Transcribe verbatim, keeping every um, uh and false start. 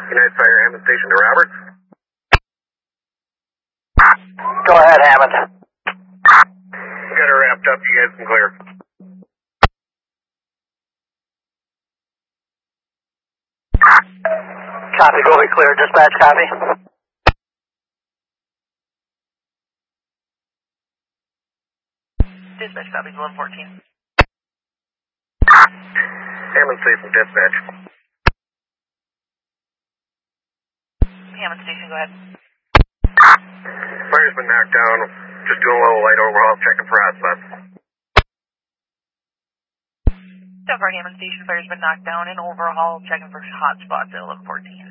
United Fire Hammond Station to Roberts. Go ahead, Hammond. We got her wrapped up. You guys can clear. Copy, go be clear. Dispatch, copy. Dispatch, copy, eleven fourteen. Hammond Station, dispatch. Hammond Station, go ahead. Fire's been knocked down. Just doing a little light overhaul, checking for hotspots. Denver Hammond Station, fire's been knocked down and overhaul, checking for hotspots at eleven fourteen.